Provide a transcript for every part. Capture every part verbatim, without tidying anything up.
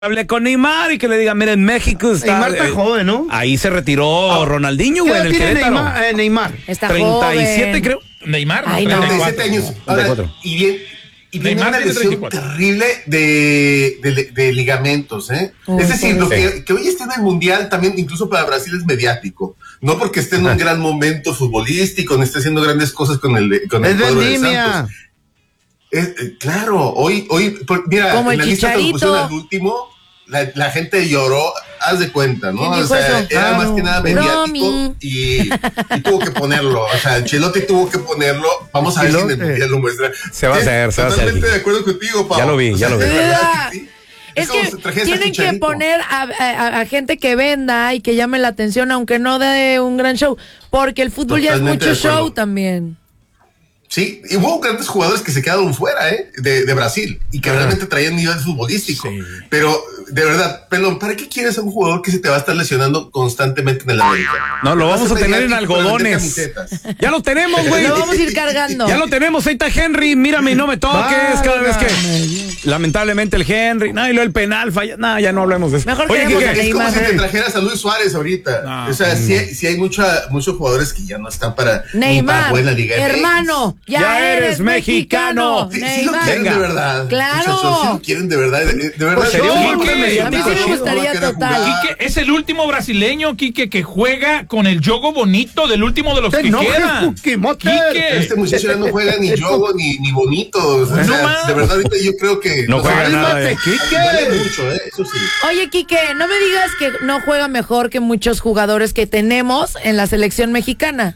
Hable con Neymar y que le diga, miren, México está... Neymar está eh, joven, ¿no? Ahí se retiró Ah, Ronaldinho, ¿Qué güey, en edad el tiene Querétaro. Neymar? Eh, Neymar. Está treinta y siete, joven. creo. Neymar, Ay, no. treinta y treinta y siete años. Ahora, treinta y cuatro. y bien, y viene Neymar una tiene lesión treinta y cuatro. terrible de, de, de ligamentos, ¿eh? Oh, es decir, lo sí. que, que hoy esté en el Mundial también, incluso para Brasil, es mediático. No porque esté en un gran momento futbolístico, no esté haciendo grandes cosas con el, con el Es cuadro de vendimia. Santos. Es, eh, claro, hoy, hoy, por- mira, Como en el la lista que Chicharito. pusieron al último, la, la gente lloró, haz de cuenta, ¿no? ¿Quién O dijo sea, eso? era Ah, más que nada mediático Romy. y, y tuvo que ponerlo. O sea, Ancelotti tuvo que ponerlo. Vamos a ver si en el Ancelotti. Mundial lo muestra. Se va a Sí, hacer, se va a hacer. Totalmente de acuerdo contigo, Pau. Ya lo vi, ya lo vi. de verdad que sí. Es como que si trajeras a tienen que Chicharito. poner a, a- a gente que venda y que llame la atención, aunque no dé un gran show, porque el fútbol ya es Totalmente mucho de acuerdo. show también. Sí, y hubo grandes jugadores que se quedaron fuera, ¿eh? De, de Brasil y que realmente traían nivel futbolístico. Sí. Pero, de verdad, Pelón, ¿para qué quieres a un jugador que se te va a estar lesionando constantemente en el América? No, lo vamos a Hace tener en mediático para vender algodones. camisetas. Ya lo tenemos, güey. Lo vamos a ir cargando. Ya lo tenemos, ahí está Henry, mírame y no me toques cada vez que... Válgame Dios. Lamentablemente el Henry, no, y luego el penal falla, no, ya no hablemos de eso. Mejor Oye, queremos Quique, a Es como Neymar. si te trajeras a Luis Suárez ahorita. No. O sea, sí, sí hay mucha, muchos jugadores que ya no están para ni para Neymar, buena Liga M X. hermano, ya, Ya eres eres mexicano. mexicano. Sí, sí lo Neymar. quieren Venga. de verdad. Claro. Muchachos, sí lo quieren de verdad. De, de verdad. Pues sería un Yo, golpe Quique, mediático a mí me chido. gustaría no va a querer total. jugar. Quique es el último brasileño, Quique, que juega con el yogo bonito del último de los Te que enojes, quedan. Cuquimote. Quique. Este muchacho ya no juega ni yogo ni, ni bonito. O sea, No más. de verdad, ahorita yo creo que. No los juega hombres nada, vale eh. Quique. mucho, ¿eh? Eso sí. Oye, Quique, no me digas que no juega mejor que muchos jugadores que tenemos en la selección mexicana.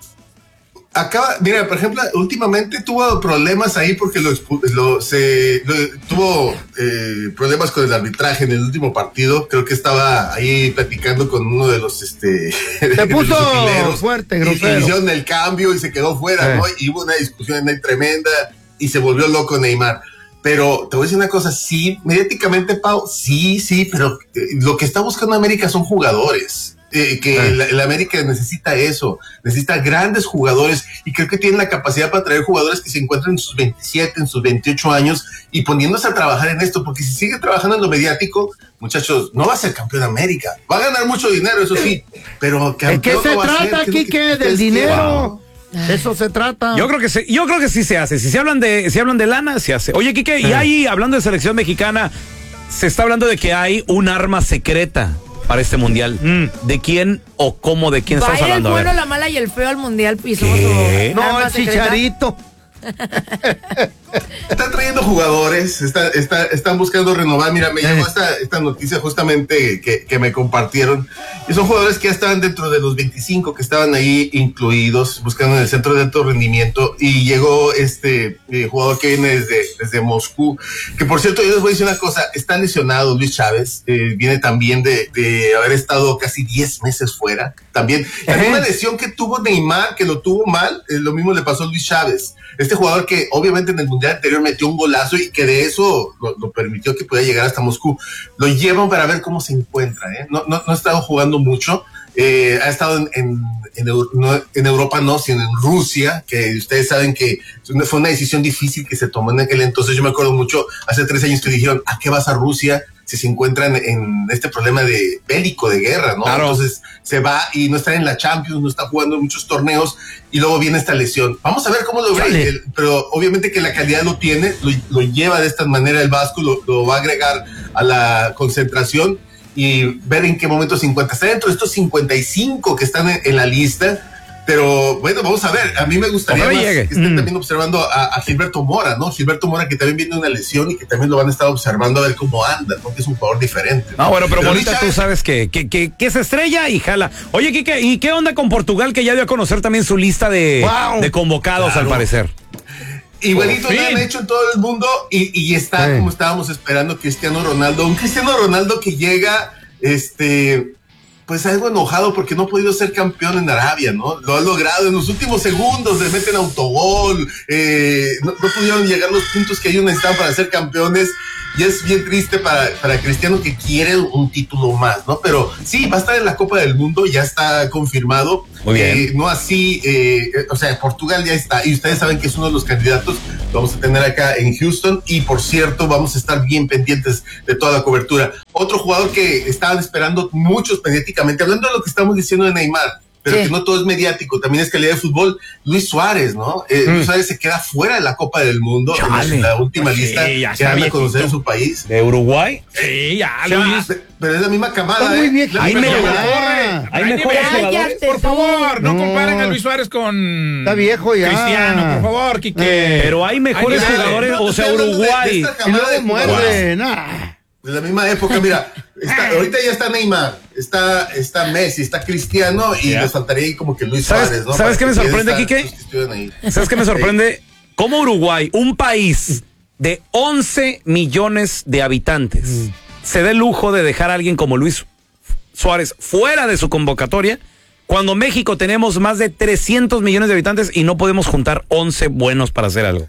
Acaba, mira, por ejemplo, últimamente tuvo problemas ahí porque lo, expu- lo- se lo- tuvo eh, problemas con el arbitraje en el último partido. Creo que estaba ahí platicando con uno de los este Se de puso los utileros, fuerte, y- grosero. y hicieron el cambio y se quedó fuera, Sí. ¿no? Y hubo una discusión ahí tremenda y se volvió loco Neymar. Pero te voy a decir una cosa, sí, mediáticamente, Pau, sí, sí, pero eh, lo que está buscando América son jugadores. Eh, que Ah. el, el América necesita eso, necesita grandes jugadores y creo que tienen la capacidad para traer jugadores que se encuentran en sus veintisiete, en sus veintiocho años y poniéndose a trabajar en esto, porque si sigue trabajando en lo mediático, muchachos, no va a ser campeón de América, va a ganar mucho dinero, eso sí, pero ¿De qué campeón se no va a ser, trata, ¿qué es lo que Quique? ustedes Del quieren? dinero. De eso se trata. Yo creo que se, yo creo que sí se hace. Si se hablan de, si hablan de lana, se hace. Oye, Quique, y ahí, hablando de selección mexicana, se está hablando de que hay un arma secreta para este mundial. Mm. ¿De quién o cómo de quién Va a estamos ir el hablando? A bueno, ver. la mala y el feo al mundial y somos ¿Qué? su No, arma el secreta. Chicharito. Están trayendo jugadores, está, está, están buscando renovar. Mira, me llegó esta, esta noticia justamente que, que me compartieron. Y son jugadores que ya estaban dentro de los veinticinco, que estaban ahí incluidos, buscando en el centro de alto rendimiento. Y llegó este eh, jugador que viene desde, desde Moscú. Que por cierto, yo les voy a decir una cosa: está lesionado Luis Chávez. Eh, viene también de, de haber estado casi diez meses fuera. También, también una lesión que tuvo Neymar, que lo tuvo mal, eh, lo mismo le pasó a Luis Chávez. Este jugador que obviamente en el mundial anterior metió un golazo y que de eso lo, lo permitió que pudiera llegar hasta Moscú. Lo llevan para ver cómo se encuentra, ¿eh? No, no, no ha estado jugando mucho. Eh, ha estado en, en, en, no, en Europa, no, sino en Rusia, que ustedes saben que fue una decisión difícil que se tomó en aquel entonces. Yo me acuerdo mucho, hace tres años que dijeron, ¿a qué vas a Rusia? Si se encuentran en este problema de bélico, de guerra, ¿no? Claro. Entonces se va y no está en la Champions, no está jugando en muchos torneos y luego viene esta lesión. Vamos a ver cómo lo ve, el- pero obviamente que la calidad lo tiene, lo, lo lleva de esta manera el Vasco, lo, lo va a agregar a la concentración y ver en qué momento se encuentra. Está dentro de estos cincuenta y cinco que están en, en la lista. Pero bueno, vamos a ver, a mí me gustaría Ojalá más llegue. que estén Mm. también observando a, a Gilberto Mora, ¿no? Gilberto Mora que también viene una lesión y que también lo van a estar observando a ver cómo anda, porque es un jugador diferente. No, bueno, pero, Luis Bonita, tú Chávez, sabes que, que, que, que es estrella y jala. Oye, Quique, ¿y qué onda con Portugal, que ya dio a conocer también su lista de, Wow. de convocados, Claro. al parecer? igualito Por lo han fin. hecho en todo el mundo y, y está Sí. como estábamos esperando Cristiano Ronaldo, un Cristiano Ronaldo que llega, este... pues algo enojado porque no ha podido ser campeón en Arabia, ¿no? Lo ha logrado en los últimos segundos, le meten autogol, eh, no, no pudieron llegar los puntos que ellos necesitaban para ser campeones, y es bien triste para, para Cristiano, que quiere un título más, ¿no? Pero sí, va a estar en la Copa del Mundo, ya está confirmado. Muy bien. Eh, no así, eh, o sea, Portugal ya está, y ustedes saben que es uno de los candidatos. Lo vamos a tener acá en Houston, y por cierto, vamos a estar bien pendientes de toda la cobertura. Otro jugador que estaban esperando muchos mediáticamente, hablando de lo que estamos diciendo de Neymar, pero sí, que no todo es mediático, también es calidad de fútbol. Luis Suárez, ¿no? Eh, mm. Luis Suárez se queda fuera de la Copa del Mundo, en la última pues lista sí, que van a conocer en su país. ¿De Uruguay? Sí, ya, sí, Luis. Pero es la misma camada, Está muy ¿eh? bien. Hay Pero mejores, corre, hay hay mejores nivel. jugadores. Por favor, no, No. comparen a Luis Suárez con Está viejo ya. Cristiano, por favor, Quique. Eh, Pero hay mejores Hay nivel. jugadores, No, o te sea, estoy hablando de- Uruguay. de esta Y camada luego de muerde, jugadores. nah. De la misma época, mira, está, ahorita ya está Neymar, está, está Messi, está Cristiano, y Yeah. les faltaría ahí como que Luis ¿Sabes- Suárez, ¿no? sabes Para qué me que sorprende, estar- Quique? los que estuvieran ahí. ¿Sabes qué me sorprende? ¿Cómo Uruguay, un país de once millones de habitantes, mm. se dé el lujo de dejar a alguien como Luis Suárez fuera de su convocatoria, cuando México tenemos más de trescientos millones de habitantes y no podemos juntar once buenos para hacer algo?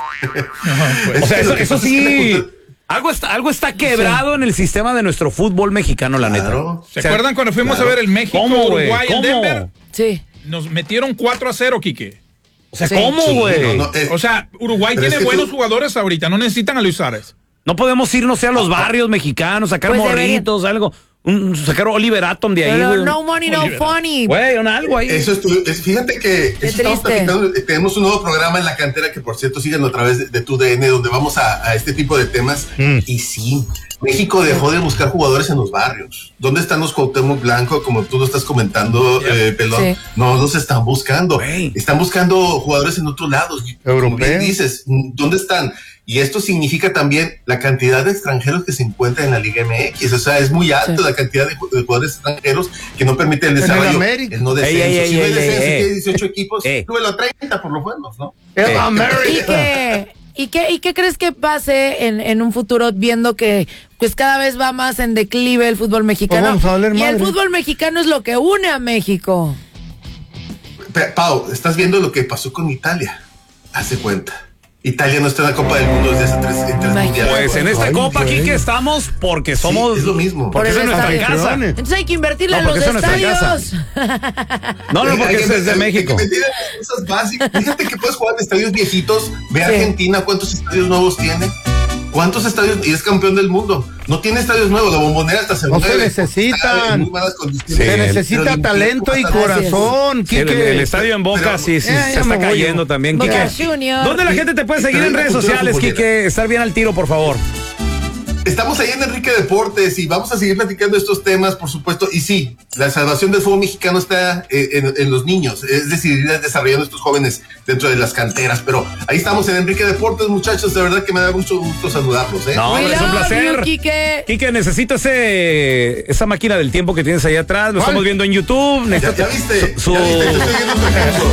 Es O sea, que eso, lo que eso pasa es que sí, juntar- algo está, algo está quebrado sí. en el sistema de nuestro fútbol mexicano, la Claro. neta. ¿Se O sea, acuerdan cuando fuimos claro. a ver el México-Uruguay en ¿Cómo? Denver? Sí. Nos metieron cuatro a cero, Quique. O sea, Sí. ¿cómo, Sí, güey? no, No, no, eh, O sea, Uruguay pero tiene es que buenos tú- jugadores ahorita, no necesitan a Luis Suárez. podemos irnos a los barrios mexicanos, sacar Pues morritos, algo. Un, sacar Oliver Atom de ahí, Pero güey. no money, no Oliver. funny. Güey, un algo ahí. Eso es, tu- es fíjate que Qué eso estamos triste. platicando, eh, tenemos un nuevo programa en la cantera que, por cierto, síganlo a través de, de tu D N, donde vamos a, a este tipo de temas. Mm. Y sí, México dejó de buscar jugadores en los barrios. ¿Dónde están los Cuauhtémoc Blanco, como tú lo estás comentando, Yep. eh, Pelón? Sí. No los están buscando. Güey. Están buscando jugadores en otros lados. Como bien Europeos. dices, ¿dónde están? Y esto significa también la cantidad de extranjeros que se encuentran en la Liga M X. O sea, es muy alta Sí. la cantidad de, ju- de jugadores extranjeros que no permite el En el desarrollo, América. el no Ey, descenso. ey, ey, si no hay ey, descenso, ey, tiene ey. dieciocho equipos, Ey. súbelo a treinta por lo menos, ¿no? El Eh. América. ¿Y qué, y qué, y qué crees que pase en, en un futuro, viendo que pues cada vez va más en declive el fútbol mexicano? Pues vamos a valer Y el madre. fútbol mexicano es lo que une a México. Pe- Pau, estás viendo lo que pasó con Italia. Hace cuenta. Italia no está en la Copa del Mundo desde hace tres, en tres Imagínate. mundiales. Pues en esta Ay, copa, güey. Quique, estamos porque somos. Sí, es lo mismo. Por Porque el es nuestra estadio. casa. Entonces hay que invertirle No, en los porque eso no es nuestra estadios. No, no, Hay porque que eso es de meter- México. hay que meter cosas básicas. Fíjate que puedes jugar en estadios viejitos. Ve a Sí. Argentina cuántos estadios nuevos tiene. ¿Cuántos estadios? Y es campeón del mundo. No tiene estadios nuevos. La Bombonera hasta se No se mueve, necesitan. está en muy malas condiciones. Sí. Se el- necesita pero talento y limpieza, corazón, Sí, el, Quique. el estadio en Boca Pero- sí, sí, Eh, se ya está me voy cayendo yo. también, Boca Quique. Junior. ¿Dónde la gente te puede seguir Pero en hay redes una cultura sociales, futbolera. Quique? Estar bien al tiro, por favor. Estamos ahí en Enrique Deportes y vamos a seguir platicando estos temas, por supuesto. Y sí, la salvación del fútbol mexicano está eh, en, en los niños, es decir, ir desarrollando estos jóvenes dentro de las canteras. Pero ahí estamos en Enrique Deportes, muchachos. De verdad que me da mucho gusto saludarlos. ¿eh? No, We hombre, es un love placer. you, Quique. Quique, necesito ese, esa máquina del tiempo que tienes ahí atrás. Lo ¿Cuál? estamos viendo en YouTube. ¿Ya, Necesito ya viste? Su, ¿Ya viste? Te estoy viendo tu recurso.